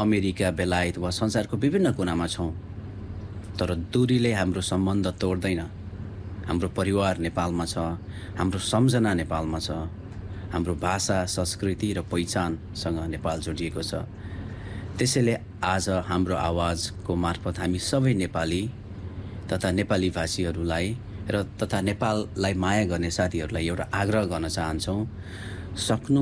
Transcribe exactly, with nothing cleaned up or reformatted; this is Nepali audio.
अमेरिका, बेलायत वा संसारको विभिन्न कुनामा छौँ, तर दूरीले हाम्रो सम्बन्ध तोड्दैन। हाम्रो परिवार नेपालमा छ, हाम्रो सम्झना नेपालमा छ, हाम्रो भाषा, संस्कृति र पहिचानसँग नेपाल जोडिएको छ। त्यसैले आज हाम्रो आवाजको मार्फत हामी सबै नेपाली तथा नेपाली भाषीहरूलाई र तथा नेपाललाई माया गर्ने साथीहरूलाई एउटा आग्रह गर्न चाहन्छौँ। सक्नु